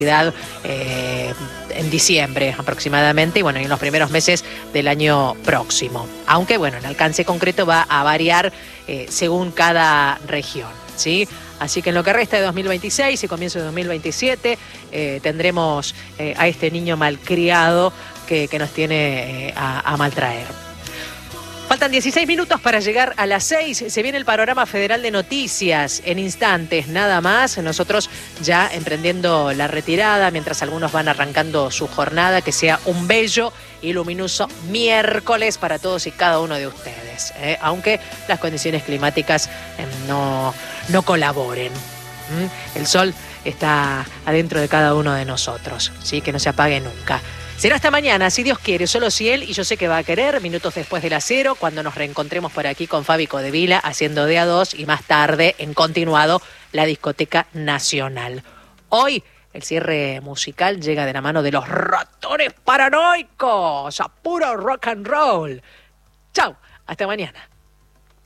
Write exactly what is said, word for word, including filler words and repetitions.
Eh, en diciembre aproximadamente y bueno, y en los primeros meses del año próximo. Aunque bueno, el alcance concreto va a variar eh, según cada región, ¿sí? Así que en lo que resta de dos mil veintiséis y comienzo de dos mil veintisiete eh, tendremos eh, a este niño malcriado que, que nos tiene eh, a, a maltraer. Faltan dieciséis minutos para llegar a las seis. Se viene el panorama federal de noticias en instantes, nada más. Nosotros ya emprendiendo la retirada, mientras algunos van arrancando su jornada. Que sea un bello y luminoso miércoles para todos y cada uno de ustedes, ¿eh? Aunque las condiciones climáticas eh, no, no colaboren. ¿Mm? El sol está adentro de cada uno de nosotros, ¿sí? Que no se apague nunca. Será hasta mañana, si Dios quiere, solo si Él, y yo sé que va a querer, minutos después de las cero, cuando nos reencontremos por aquí con Fabi Codevila haciendo de a dos y más tarde, en continuado, la Discoteca Nacional. Hoy, el cierre musical llega de la mano de los Ratones Paranoicos, a puro rock and roll. Chau, hasta mañana.